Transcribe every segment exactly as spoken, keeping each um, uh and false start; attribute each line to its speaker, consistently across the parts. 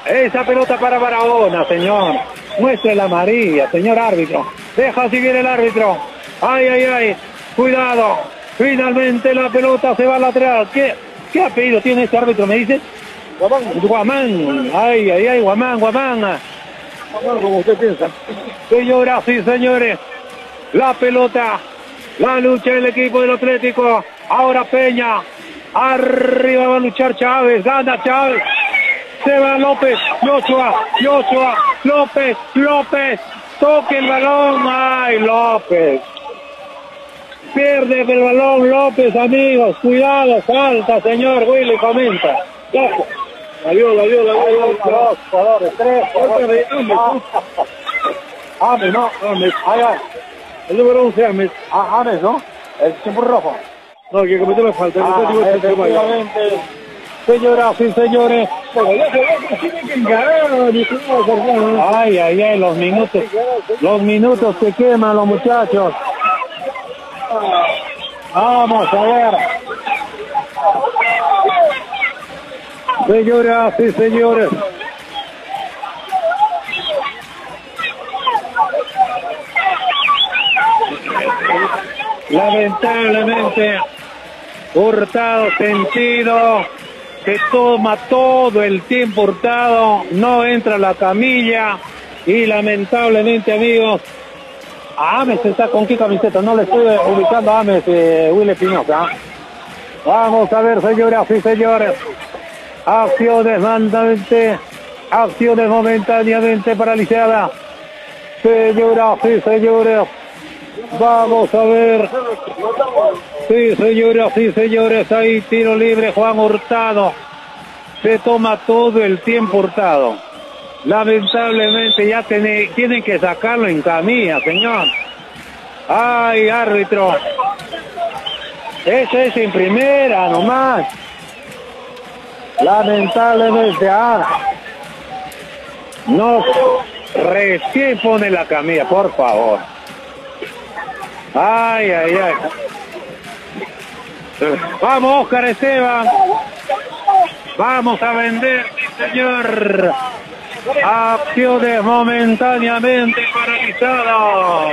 Speaker 1: Esa pelota para Barahona, señor. Muestre la amarilla, señor árbitro. Deja seguir el árbitro. Ay, ay, ay. Cuidado. Finalmente la pelota se va a lateral. ¿Qué, qué apellido tiene este árbitro? Me dice. Guamán. Guamán. Ay, ay, ay. Guamán, Guamán. Guamán, como usted piensa. Señoras y señores. La pelota. La lucha del equipo del Atlético. Ahora Peña. Arriba va a luchar Chávez. Gana Chávez. Se va López, Yochoa, Yochoa, López, López, toque el balón, ay López, pierde el balón López, amigos, cuidado, falta, señor Willy, comenta, ojo, la dio, la dio, la dio, dos jugadores, tres jugadores, Ames, no, Ames, allá, el número once Ames, ah, Ames, ¿no? El tiempo rojo, no, que cometió la falta,
Speaker 2: ah,
Speaker 1: no sé, efectivamente. Señoras y señores, ay, ay, ay, los minutos, los minutos que queman los muchachos. Vamos a ver. Señoras y señores. Lamentablemente, Hurtado sentido. Se toma todo el tiempo Hurtado, no entra la camilla y lamentablemente, amigos, Ames está con qué camiseta, no le estoy ubicando a Ames, eh, Willy Pinoza. Vamos a ver, señoras y señores, acciones momentáneamente, acciones momentáneamente paralizadas, señoras y señores, vamos a ver. Sí, señoras y señores, ahí tiro libre Juan Hurtado. Se toma todo el tiempo Hurtado. Lamentablemente ya tiene, tienen que sacarlo en camilla, señor. Ay, árbitro. Eso es en primera nomás. Lamentablemente, ah. No, recién pone la camilla, por favor. Ay, ay, ay. Vamos, Oscar Esteban. Vamos a vender, sí, señor. Acciones momentáneamente paralizadas.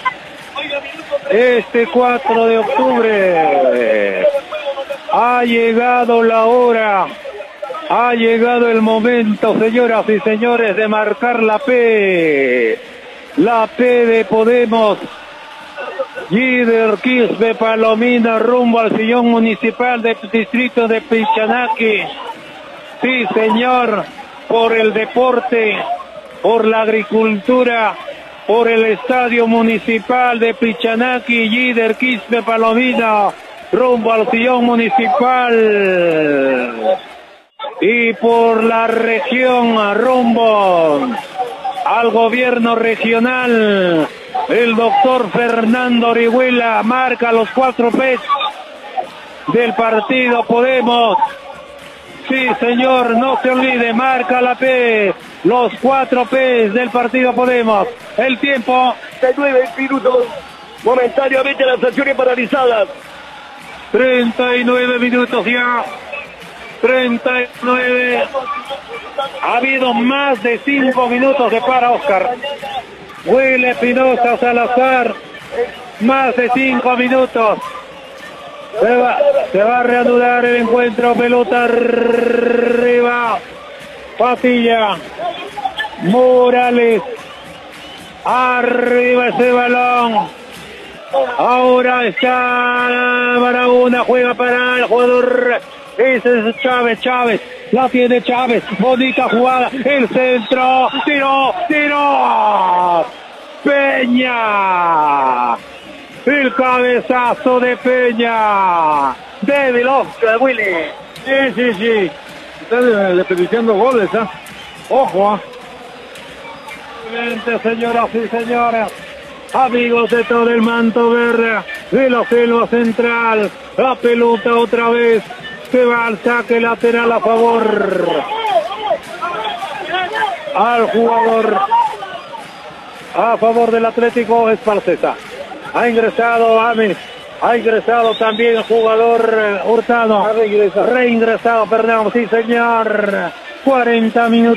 Speaker 1: Este cuatro de octubre ha llegado la hora. Ha llegado el momento, señoras y señores, de marcar la P. La P de Podemos. Líder Quispe Palomino rumbo al sillón municipal del distrito de Pichanaki. Sí, señor, por el deporte, por la agricultura, por el estadio municipal de Pichanaki, líder Quispe Palomino rumbo al sillón municipal. Y por la región rumbo al gobierno regional. El doctor Fernando Orihuela marca los cuatro P del partido Podemos. Sí, señor, no se olvide, marca la P, los cuatro P del partido Podemos. El tiempo
Speaker 2: de nueve minutos, momentáneamente las acciones paralizadas.
Speaker 1: treinta y nueve minutos ya. treinta y nueve. Ha habido más de cinco minutos de para, Oscar. Willy Pinoza Salazar, más de cinco minutos. Se va, se va a reanudar el encuentro, pelota arriba. Patilla, Morales, arriba ese balón. Ahora está Barahona, juega para el jugador. Ese es Chávez, Chávez, la tiene Chávez, bonita jugada, el centro, tiró, tiró, Peña, el cabezazo de Peña, débil Oscar, Willy. Sí, sí, sí, está desperdiciando goles, ¿eh? Ojo, ¿eh? Señoras y señores, amigos de todo el manto verde, de la selva central, la pelota otra vez. Se va al saque lateral a favor al jugador a favor del Atlético Esparceta. Ha ingresado Ames, ha ingresado también el jugador Hurtado, ha reingresado, reingresado, perdón, sí señor, cuarenta minutos.